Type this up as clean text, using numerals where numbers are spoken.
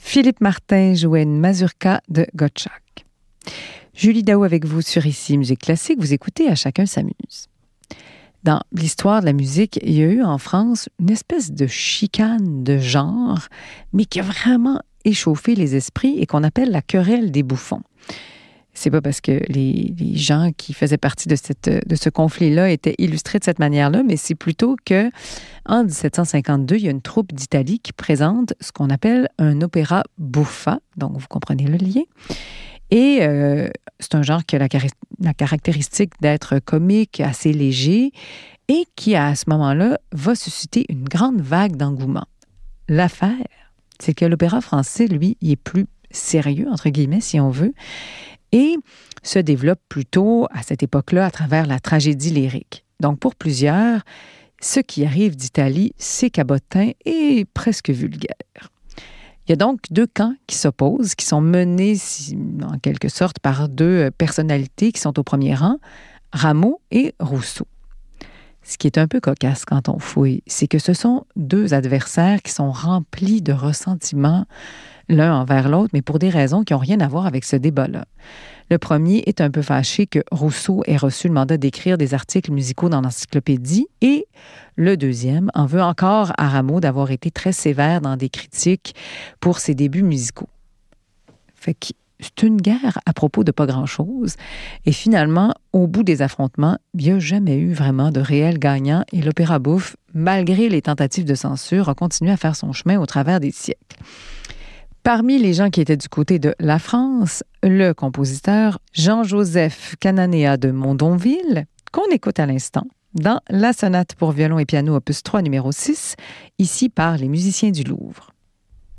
Philippe Martin jouait une mazurka de Gottschalk. Julie Daou avec vous sur Ici Musique Classique. Vous écoutez À chacun s'amuse. Dans l'histoire de la musique, il y a eu en France une espèce de chicane de genre, mais qui a vraiment échauffé les esprits et qu'on appelle la querelle des bouffons. C'est pas parce que les gens qui faisaient partie de ce conflit-là étaient illustrés de cette manière-là, mais c'est plutôt que en 1752, il y a une troupe d'Italie qui présente ce qu'on appelle un opéra buffa, donc vous comprenez le lien. Et c'est un genre qui a la caractéristique d'être comique, assez léger, et qui, à ce moment-là, va susciter une grande vague d'engouement. L'affaire, c'est que l'opéra français, lui, il est plus sérieux, entre guillemets, si on veut, et se développe plutôt à cette époque-là à travers la tragédie lyrique. Donc, pour plusieurs, ce qui arrive d'Italie, c'est cabotin et presque vulgaire. Il y a donc deux camps qui s'opposent, qui sont menés en quelque sorte par deux personnalités qui sont au premier rang, Rameau et Rousseau. Ce qui est un peu cocasse quand on fouille, c'est que ce sont deux adversaires qui sont remplis de ressentiments l'un envers l'autre, mais pour des raisons qui n'ont rien à voir avec ce débat-là. Le premier est un peu fâché que Rousseau ait reçu le mandat d'écrire des articles musicaux dans l'encyclopédie et le deuxième en veut encore à Rameau d'avoir été très sévère dans des critiques pour ses débuts musicaux. Fait que c'est une guerre à propos de pas grand-chose. Et finalement, au bout des affrontements, il n'y a jamais eu vraiment de réel gagnant et l'opéra bouffe, malgré les tentatives de censure, a continué à faire son chemin au travers des siècles. Parmi les gens qui étaient du côté de la France, le compositeur Jean-Joseph Cananéa de Mondonville, qu'on écoute à l'instant, dans la sonate pour violon et piano opus 3 numéro 6, ici par les musiciens du Louvre.